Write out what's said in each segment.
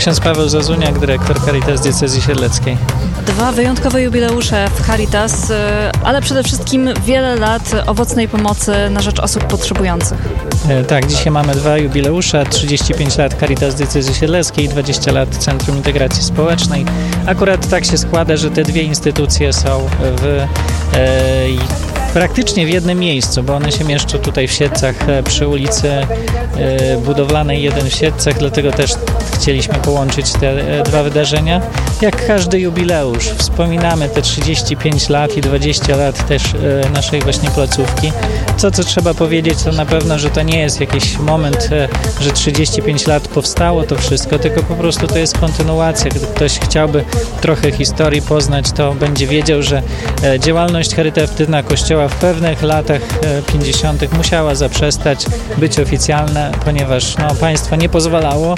Ksiądz Paweł Zazuniak, dyrektor Caritas Diecezji Siedleckiej. 2 wyjątkowe jubileusze w Caritas, ale przede wszystkim wiele lat owocnej pomocy na rzecz osób potrzebujących. Tak, dzisiaj mamy 2 jubileusze, 35 lat Caritas Diecezji Siedleckiej i 20 lat Centrum Integracji Społecznej. Akurat tak się składa, że te 2 instytucje są praktycznie w jednym miejscu, bo one się mieszczą tutaj w Siedlcach przy ulicy Budowlanej 1 w Siedlcach, dlatego też chcieliśmy połączyć te 2 wydarzenia. Jak każdy jubileusz, wspominamy te 35 lat i 20 lat też naszej właśnie placówki. Co trzeba powiedzieć, to na pewno, że to nie jest jakiś moment, że 35 lat powstało to wszystko, tylko po prostu to jest kontynuacja. Gdy ktoś chciałby trochę historii poznać, to będzie wiedział, że działalność charytatywna Kościoła w pewnych latach 50. musiała zaprzestać być oficjalna, ponieważ państwo nie pozwalało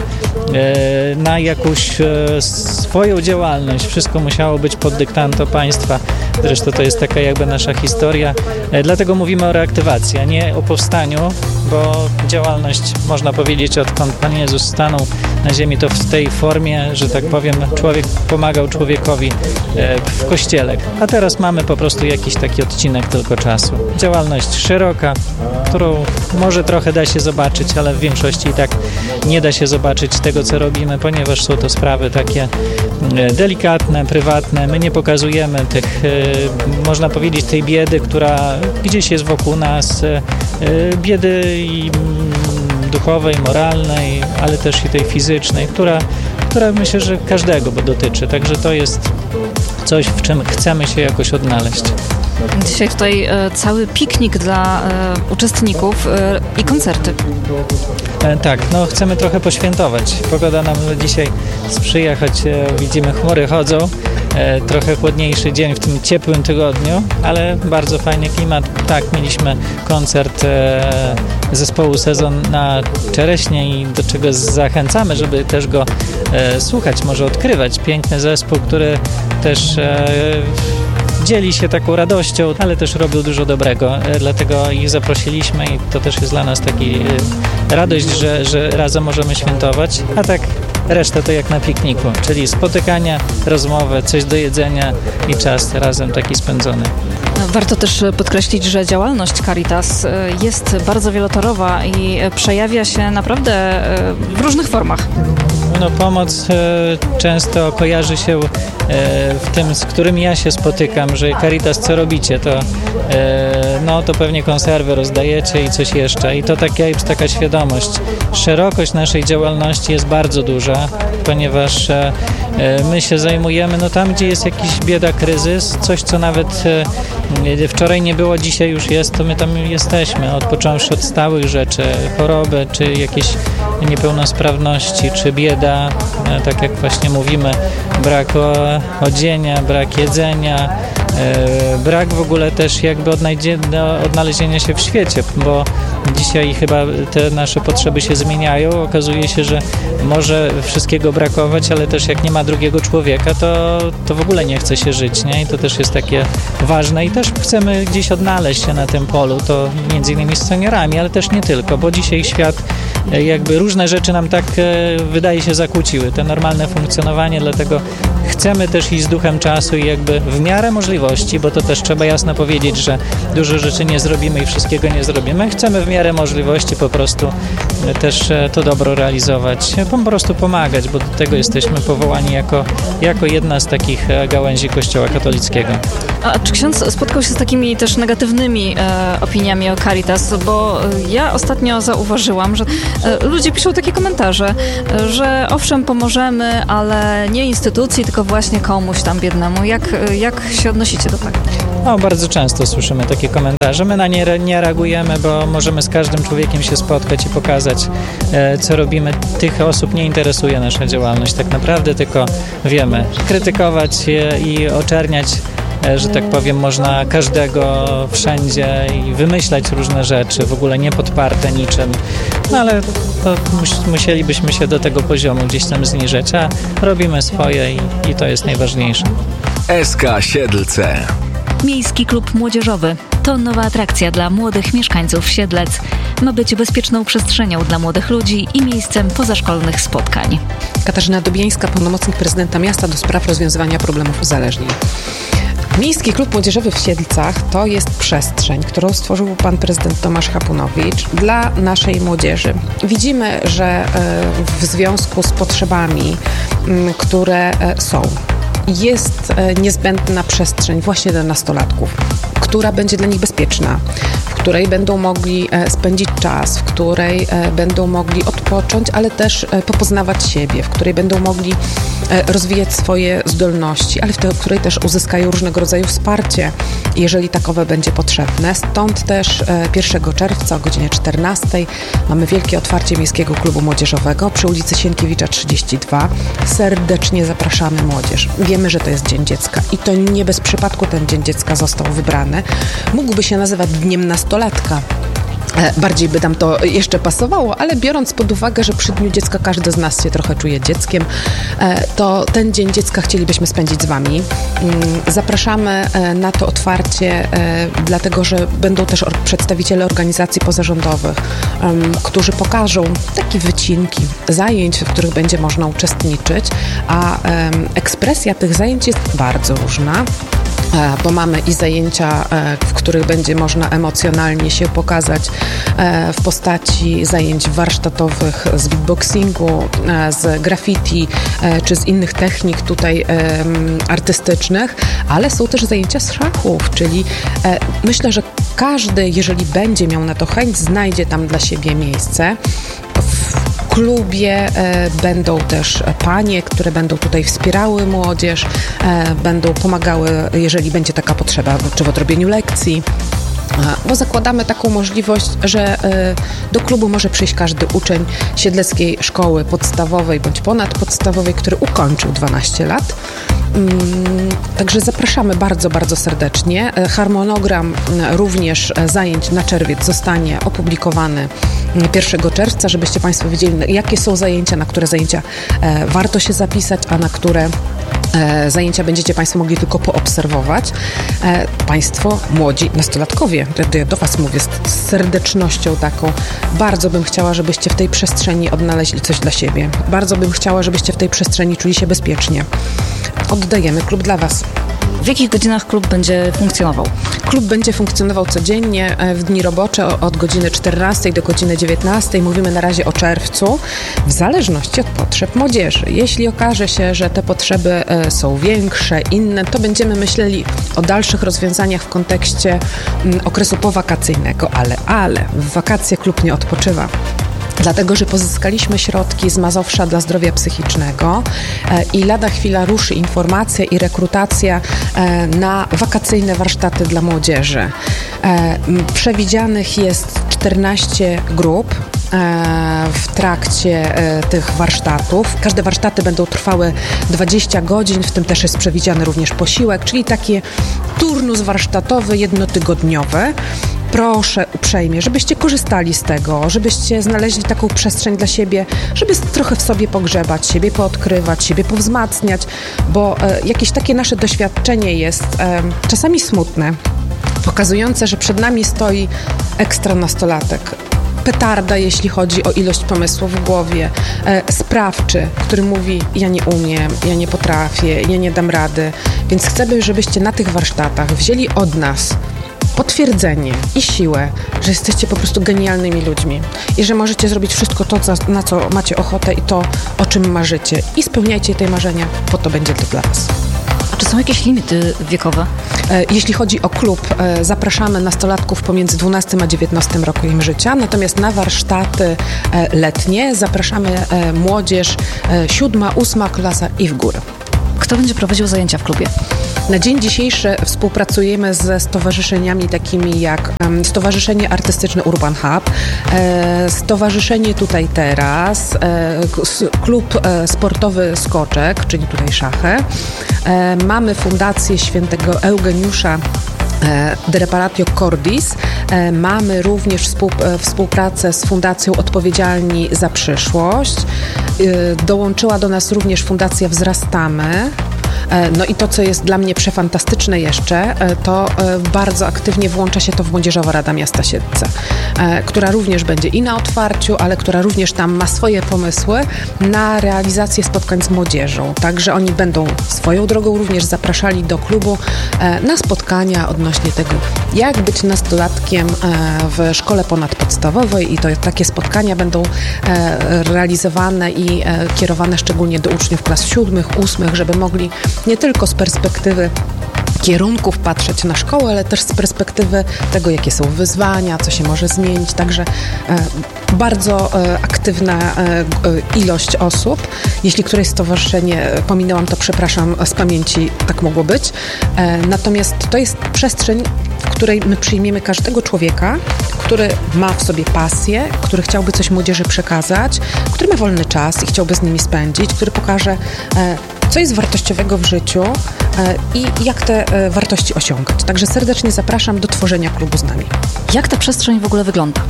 na jakąś swoją działalność. Wszystko musiało być pod dyktando państwa. Zresztą to jest taka jakby nasza historia. Dlatego mówimy o reaktywacji, a nie o powstaniu, bo działalność, można powiedzieć, odkąd Pan Jezus stanął na ziemi, to w tej formie, że tak powiem, człowiek pomagał człowiekowi w Kościele. A teraz mamy po prostu jakiś taki odcinek tylko czasu. Działalność szeroka, którą może trochę da się zobaczyć, ale w większości i tak nie da się zobaczyć tego, co robimy, ponieważ są to sprawy takie delikatne, prywatne. My nie pokazujemy tych, można powiedzieć, tej biedy, która gdzieś jest wokół nas, biedy i duchowej, moralnej, ale też i tej fizycznej, która myślę, że każdego dotyczy. Także to jest coś, w czym chcemy się jakoś odnaleźć. Dzisiaj tutaj cały piknik dla uczestników i koncerty. Tak, chcemy trochę poświętować. Pogoda nam dzisiaj sprzyja, choć widzimy, chmury chodzą. Trochę chłodniejszy dzień w tym ciepłym tygodniu, ale bardzo fajny klimat. Tak, mieliśmy koncert zespołu Sezon na Czereśnie i do czego zachęcamy, żeby też go słuchać, może odkrywać. Piękny zespół, który też dzieli się taką radością, ale też robił dużo dobrego, dlatego ich zaprosiliśmy i to też jest dla nas taki radość, że razem możemy świętować, a tak reszta to jak na pikniku, czyli spotykania, rozmowy, coś do jedzenia i czas razem taki spędzony. Warto też podkreślić, że działalność Caritas jest bardzo wielotorowa i przejawia się naprawdę w różnych formach. Pomoc często kojarzy się w tym, z którym ja się spotykam, że Caritas, co robicie, to pewnie konserwy rozdajecie i coś jeszcze. I to taka świadomość. Szerokość naszej działalności jest bardzo duża, ponieważ my się zajmujemy tam, gdzie jest jakiś bieda, kryzys, coś, co nawet wczoraj nie było, dzisiaj już jest, to my tam jesteśmy, począwszy od stałych rzeczy, choroby, czy jakieś niepełnosprawności, czy bieda, tak jak właśnie mówimy, brak odzienia, brak jedzenia, brak w ogóle też jakby odnalezienia się w świecie, bo dzisiaj chyba te nasze potrzeby się zmieniają. Okazuje się, że może wszystkiego brakować, ale też jak nie ma drugiego człowieka, to w ogóle nie chce się żyć, nie? I to też jest takie ważne i też chcemy gdzieś odnaleźć się na tym polu, to między innymi z seniorami, ale też nie tylko, bo dzisiaj świat jakby różne rzeczy nam tak wydaje się zakłóciły, te normalne funkcjonowanie, dlatego chcemy też iść z duchem czasu i jakby w miarę możliwości, bo to też trzeba jasno powiedzieć, że dużo rzeczy nie zrobimy i wszystkiego nie zrobimy. Chcemy w miarę możliwości po prostu też to dobro realizować, po prostu pomagać, bo do tego jesteśmy powołani jako jedna z takich gałęzi Kościoła katolickiego. A czy ksiądz spotkał się z takimi też negatywnymi opiniami o Caritas? Bo ja ostatnio zauważyłam, że ludzie piszą takie komentarze, że owszem, pomożemy, ale nie instytucji, tylko właśnie komuś tam biednemu. Jak się odnosicie do tego? Bardzo często słyszymy takie komentarze. My na nie nie reagujemy, bo możemy z każdym człowiekiem się spotkać i pokazać, co robimy. Tych osób nie interesuje nasza działalność tak naprawdę, tylko wiemy, krytykować i oczerniać, że tak powiem, można każdego wszędzie i wymyślać różne rzeczy, w ogóle nie podparte niczym, ale to musielibyśmy się do tego poziomu gdzieś tam zniżyć, a robimy swoje i to jest najważniejsze. SK Siedlce. Miejski Klub Młodzieżowy. To nowa atrakcja dla młodych mieszkańców Siedlec. Ma być bezpieczną przestrzenią dla młodych ludzi i miejscem pozaszkolnych spotkań. Katarzyna Dobiańska, pełnomocnik prezydenta miasta do spraw rozwiązywania problemów uzależnień. Miejski Klub Młodzieżowy w Siedlcach to jest przestrzeń, którą stworzył pan prezydent Tomasz Hapunowicz dla naszej młodzieży. Widzimy, że w związku z potrzebami, które są, jest niezbędna przestrzeń właśnie dla nastolatków, która będzie dla nich bezpieczna, w której będą mogli spędzić czas, w której będą mogli odpocząć, ale też popoznawać siebie, w której będą mogli rozwijać swoje zdolności, ale w której też uzyskają różnego rodzaju wsparcie, jeżeli takowe będzie potrzebne. Stąd też 1 czerwca o godzinie 14 mamy wielkie otwarcie Miejskiego Klubu Młodzieżowego przy ulicy Sienkiewicza 32. Serdecznie zapraszamy młodzież. Wiemy, że to jest Dzień Dziecka i to nie bez przypadku ten Dzień Dziecka został wybrany. Mógłby się nazywać Dniem Nastolatka. Bardziej by nam to jeszcze pasowało, ale biorąc pod uwagę, że przy Dniu Dziecka każdy z nas się trochę czuje dzieckiem, to ten Dzień Dziecka chcielibyśmy spędzić z Wami. Zapraszamy na to otwarcie, dlatego że będą też przedstawiciele organizacji pozarządowych, którzy pokażą takie wycinki zajęć, w których będzie można uczestniczyć, a ekspresja tych zajęć jest bardzo różna. Bo mamy i zajęcia, w których będzie można emocjonalnie się pokazać w postaci zajęć warsztatowych z beatboxingu, z graffiti czy z innych technik tutaj artystycznych, ale są też zajęcia z szachów, czyli myślę, że każdy, jeżeli będzie miał na to chęć, znajdzie tam dla siebie miejsce. W klubie będą też panie, które będą tutaj wspierały młodzież, będą pomagały, jeżeli będzie taka potrzeba, czy w odrobieniu lekcji. Bo zakładamy taką możliwość, że do klubu może przyjść każdy uczeń Siedleckiej Szkoły Podstawowej bądź ponadpodstawowej, który ukończył 12 lat. Także zapraszamy bardzo, bardzo serdecznie. Harmonogram również zajęć na czerwiec zostanie opublikowany 1 czerwca, żebyście Państwo wiedzieli, jakie są zajęcia, na które zajęcia warto się zapisać, a na które zajęcia będziecie Państwo mogli tylko poobserwować. Państwo, młodzi nastolatkowie, do Was mówię z serdecznością taką, bardzo bym chciała, żebyście w tej przestrzeni odnaleźli coś dla siebie. Bardzo bym chciała, żebyście w tej przestrzeni czuli się bezpiecznie. Oddajemy klub dla Was. W jakich godzinach klub będzie funkcjonował? Klub będzie funkcjonował codziennie w dni robocze od godziny 14 do godziny 19. Mówimy na razie o czerwcu, w zależności od potrzeb młodzieży. Jeśli okaże się, że te potrzeby są większe, inne, to będziemy myśleli o dalszych rozwiązaniach w kontekście okresu powakacyjnego, ale w wakacje klub nie odpoczywa. Dlatego, że pozyskaliśmy środki z Mazowsza dla zdrowia psychicznego i lada chwila ruszy informacja i rekrutacja na wakacyjne warsztaty dla młodzieży. Przewidzianych jest 14 grup w trakcie tych warsztatów. Każde warsztaty będą trwały 20 godzin, w tym też jest przewidziany również posiłek, czyli taki turnus warsztatowy jednotygodniowy. Proszę uprzejmie, żebyście korzystali z tego, żebyście znaleźli taką przestrzeń dla siebie, żeby trochę w sobie pogrzebać, siebie poodkrywać, siebie powzmacniać, bo jakieś takie nasze doświadczenie jest czasami smutne, pokazujące, że przed nami stoi ekstra nastolatek. Petarda, jeśli chodzi o ilość pomysłów w głowie, sprawczy, który mówi: ja nie umiem, ja nie potrafię, ja nie dam rady. Więc chcemy, żebyście na tych warsztatach wzięli od nas potwierdzenie i siłę, że jesteście po prostu genialnymi ludźmi i że możecie zrobić wszystko to, na co macie ochotę i to, o czym marzycie. I spełniajcie te marzenia, bo to będzie dla Was. A czy są jakieś limity wiekowe? Jeśli chodzi o klub, zapraszamy nastolatków pomiędzy 12 a 19 rokiem życia, natomiast na warsztaty letnie zapraszamy młodzież 7., 8. klasa i w górę. Kto będzie prowadził zajęcia w klubie? Na dzień dzisiejszy współpracujemy ze stowarzyszeniami takimi jak Stowarzyszenie Artystyczne Urban Hub, Stowarzyszenie Tutaj Teraz, Klub Sportowy Skoczek, czyli tutaj szachy. Mamy Fundację Świętego Eugeniusza de Reparatio Cordis. Mamy również współpracę z Fundacją Odpowiedzialni za Przyszłość. Dołączyła do nas również Fundacja Wzrastamy. No i to, co jest dla mnie przefantastyczne jeszcze, to bardzo aktywnie włącza się to w Młodzieżowa Rada Miasta Siedlce, która również będzie i na otwarciu, ale która również tam ma swoje pomysły na realizację spotkań z młodzieżą. Także oni będą swoją drogą również zapraszali do klubu na spotkania odnośnie tego, jak być nastolatkiem w szkole ponadpodstawowej i to takie spotkania będą realizowane i kierowane szczególnie do uczniów klas 7, 8, żeby mogli nie tylko z perspektywy kierunków patrzeć na szkołę, ale też z perspektywy tego, jakie są wyzwania, co się może zmienić. Także bardzo aktywna ilość osób. Jeśli któreś stowarzyszenie pominęłam, to przepraszam, z pamięci tak mogło być. Natomiast to jest przestrzeń, w której my przyjmiemy każdego człowieka, który ma w sobie pasję, który chciałby coś młodzieży przekazać, który ma wolny czas i chciałby z nimi spędzić, który pokaże, co jest wartościowego w życiu i jak te wartości osiągać. Także serdecznie zapraszam do tworzenia klubu z nami. Jak ta przestrzeń w ogóle wygląda?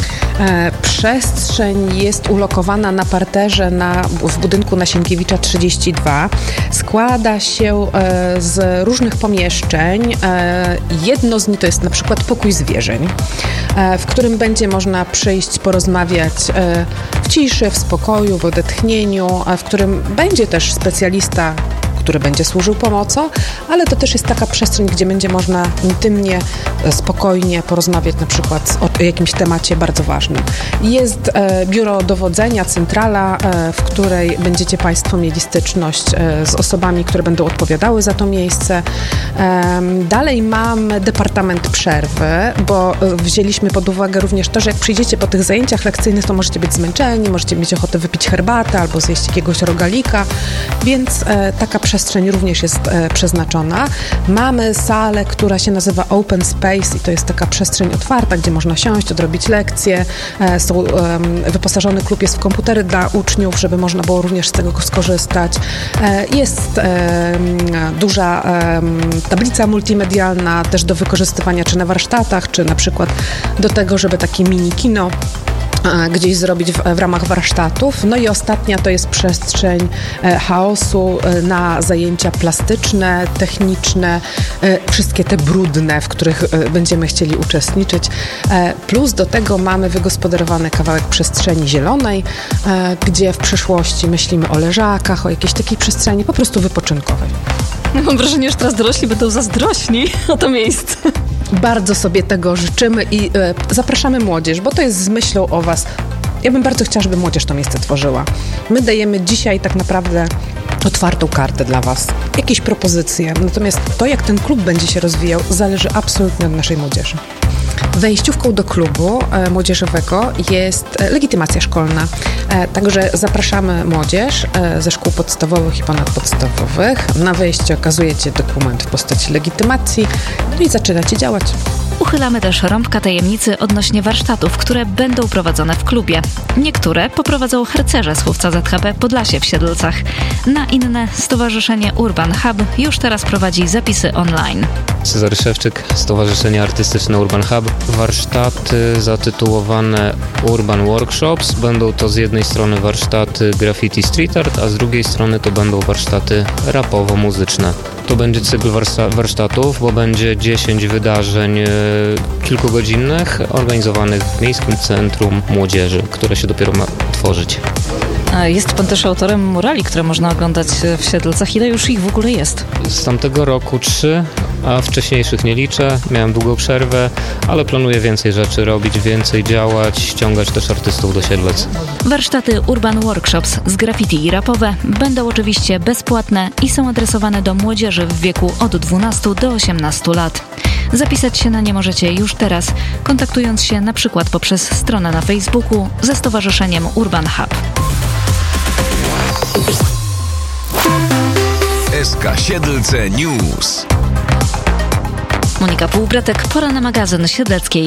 Przestrzeń jest ulokowana na parterze w budynku na Sienkiewicza 32. Składa się z różnych pomieszczeń. Jedno z nich to jest na przykład pokój zwierzeń, w którym będzie można przyjść, porozmawiać w ciszy, w spokoju, w odetchnieniu, w którym będzie też specjalista, który będzie służył pomocą, ale to też jest taka przestrzeń, gdzie będzie można intymnie, spokojnie porozmawiać na przykład o jakimś temacie bardzo ważnym. Jest biuro dowodzenia, centrala, w której będziecie Państwo mieli styczność z osobami, które będą odpowiadały za to miejsce. Dalej mamy departament przerwy, bo wzięliśmy pod uwagę również to, że jak przyjdziecie po tych zajęciach lekcyjnych, to możecie być zmęczeni, możecie mieć ochotę wypić herbatę albo zjeść jakiegoś rogalika, więc taka przestrzeń również jest przeznaczona. Mamy salę, która się nazywa Open Space i to jest taka przestrzeń otwarta, gdzie można siąść, odrobić lekcje. Wyposażony klub jest w komputery dla uczniów, żeby można było również z tego skorzystać. Jest duża tablica multimedialna też do wykorzystywania czy na warsztatach, czy na przykład do tego, żeby takie mini kino gdzieś zrobić w ramach warsztatów. No i ostatnia to jest przestrzeń chaosu na zajęcia plastyczne, techniczne, wszystkie te brudne, w których będziemy chcieli uczestniczyć. Plus do tego mamy wygospodarowany kawałek przestrzeni zielonej, gdzie w przyszłości myślimy o leżakach, o jakiejś takiej przestrzeni po prostu wypoczynkowej. Mam wrażenie, że teraz dorośli będą zazdrośni o to miejsce. Bardzo sobie tego życzymy i zapraszamy młodzież, bo to jest z myślą o Was. Ja bym bardzo chciała, żeby młodzież to miejsce tworzyła. My dajemy dzisiaj tak naprawdę otwartą kartę dla Was, jakieś propozycje. Natomiast to, jak ten klub będzie się rozwijał, zależy absolutnie od naszej młodzieży. Wejściówką do klubu młodzieżowego jest legitymacja szkolna. Także zapraszamy młodzież ze szkół podstawowych i ponadpodstawowych. Na wejście okazujecie dokument w postaci legitymacji, no i zaczynacie działać. Uchylamy też rąbka tajemnicy odnośnie warsztatów, które będą prowadzone w klubie. Niektóre poprowadzą harcerze z chówca ZHP Podlasie w Siedlcach. Na inne Stowarzyszenie Urban Hub już teraz prowadzi zapisy online. Cezary Szewczyk, Stowarzyszenie Artystyczne Urban Hub. Warsztaty zatytułowane Urban Workshops. Będą to z jednej strony warsztaty graffiti street art, a z drugiej strony to będą warsztaty rapowo-muzyczne. To będzie cykl warsztatów, bo będzie 10 wydarzeń kilkugodzinnych organizowanych w Miejskim Centrum Młodzieży, które się dopiero ma tworzyć. Jest Pan też autorem murali, które można oglądać w Siedlcach. Ile już ich w ogóle jest? Z tamtego roku 3, a wcześniejszych nie liczę. Miałem długą przerwę, ale planuję więcej rzeczy robić, więcej działać, ściągać też artystów do Siedlec. Warsztaty Urban Workshops z graffiti i rapowe będą oczywiście bezpłatne i są adresowane do młodzieży w wieku od 12 do 18 lat. Zapisać się na nie możecie już teraz, kontaktując się na przykład poprzez stronę na Facebooku ze Stowarzyszeniem Urban Hub. SK Siedlce News. Monika Półbratek, pora na magazyn Siedleckiej